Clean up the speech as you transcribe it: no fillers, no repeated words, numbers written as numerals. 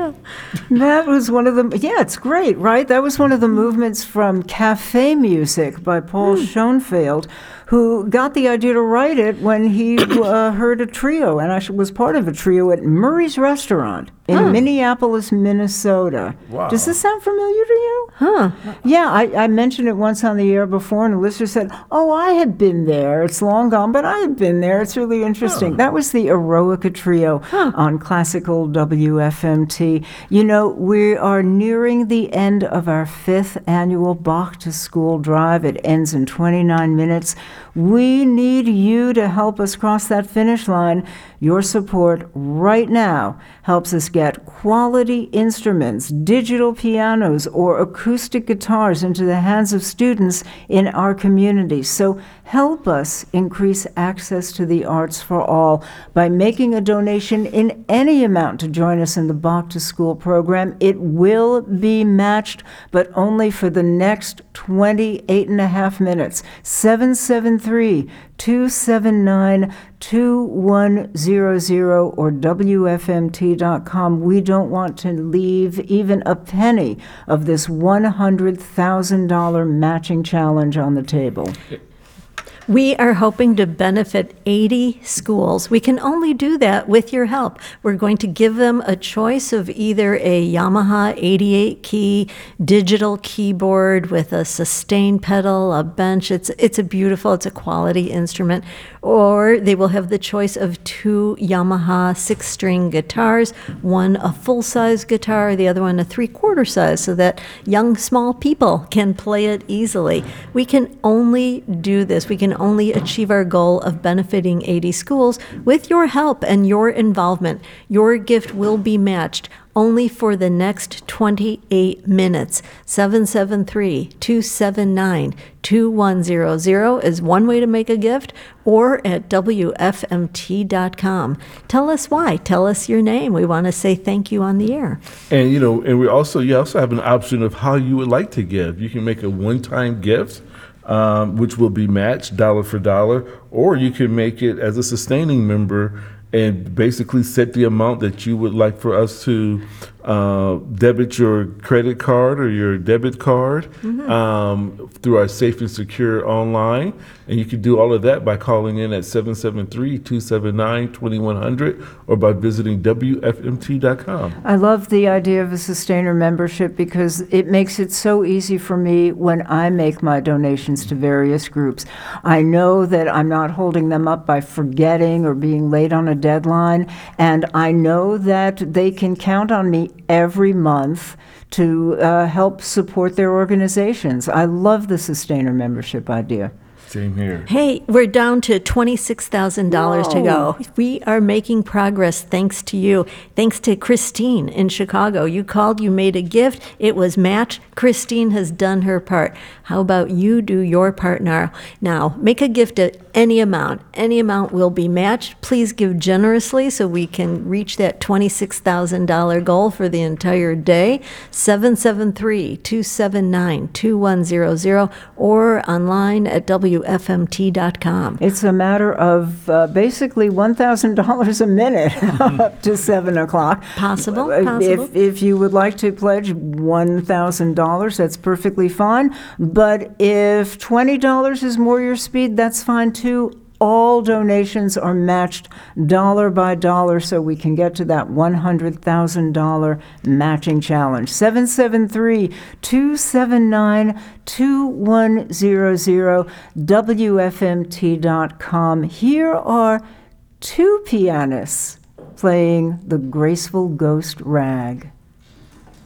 That was one of the, yeah, it's great, right? That was one of the movements from Cafe Music by Paul Schoenfeld, who got the idea to write it when he heard a trio, and I was part of a trio at Murray's Restaurant in Minneapolis, Minnesota. Wow. Does this sound familiar to you? Huh. Yeah, I mentioned it once on the air before, and a listener said, "Oh, I had been there. It's long gone, but I had been there. It's really interesting." That was the Eroica Trio on classical WFMT. You know, we are nearing the end of our 5th annual Bach to School Drive. It ends in 29 minutes. We need you to help us cross that finish line. Your support right now helps us get quality instruments, digital pianos, or acoustic guitars into the hands of students in our community. So help us increase access to the arts for all by making a donation in any amount to join us in the Bach to School program. It will be matched, but only for the next 28.5 minutes. 773-279-2100 or WFMT.com. We don't want to leave even a penny of this $100,000 matching challenge on the table. We are hoping to benefit 80 schools. We can only do that with your help. We're going to give them a choice of either a Yamaha 88-key digital keyboard with a sustain pedal, a bench. It's a quality instrument. Or they will have the choice of 2 Yamaha 6-string guitars, one a full-size guitar, the other one a 3/4 size, so that young, small people can play it easily. We can only do this. We can only achieve our goal of benefiting 80 schools with your help and your involvement. Your gift will be matched only for the next 28 minutes. 773-279-2100 is one way to make a gift, or at WFMT.com. Tell us why. Tell us your name. We want to say thank you on the air. And, you also have an option of how you would like to give. You can make a one-time gift, which will be matched dollar for dollar, or you can make it as a sustaining member and basically set the amount that you would like for us to debit your credit card or your debit card through our Safe and Secure online. And you can do all of that by calling in at 773-279-2100 or by visiting WFMT.com. I love the idea of a sustainer membership because it makes it so easy for me when I make my donations to various groups. I know that I'm not holding them up by forgetting or being late on a deadline, and I know that they can count on me every month to help support their organizations. I love the sustainer membership idea. Same here. Hey, we're down to $26,000 to go. We are making progress thanks to you. Thanks to Christine in Chicago. You called, you made a gift, it was matched. Christine has done her part. How about you do your part now? Now, make a gift at any amount. Any amount will be matched. Please give generously so we can reach that $26,000 goal for the entire day. 773-279-2100 or online at WFMT.com. It's a matter of basically $1,000 a minute up to 7 o'clock. Possible. If you would like to pledge $1,000, that's perfectly fine. But if $20 is more your speed, that's fine too. All donations are matched dollar by dollar so we can get to that $100,000 matching challenge. 773-279-2100, WFMT.com. Here are 2 pianists playing the Graceful Ghost Rag.